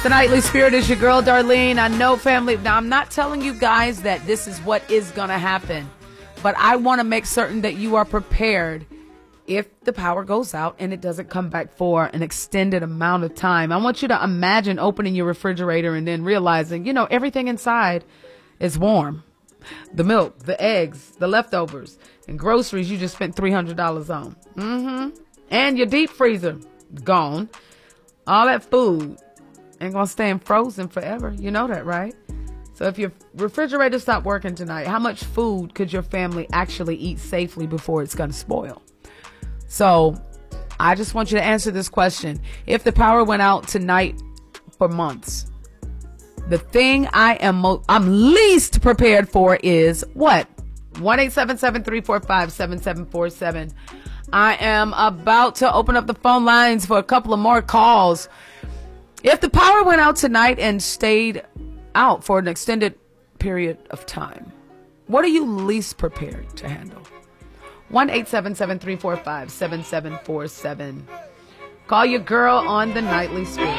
The Nightly Spirit is your girl, Darlene. I know, family. Now, I'm not telling you guys that this is what is going to happen, but I want to make certain that you are prepared if the power goes out and it doesn't come back for an extended amount of time. I want you to imagine opening your refrigerator and then realizing, everything inside is warm. The milk, the eggs, the leftovers, and groceries you just spent $300 on. And your deep freezer, gone. All that food ain't gonna stay frozen forever. You know that, right? So if your refrigerator stopped working tonight, how much food could your family actually eat safely before it's gonna spoil? So I just want you to answer this question. If the power went out tonight for months, the thing I'm least prepared for is what? 1-877-345-7747. I am about to open up the phone lines for a couple of more calls. If the power went out tonight and stayed out for an extended period of time, what are you least prepared to handle? 1-877-345-7747. Call your girl on the Nightly Spirit.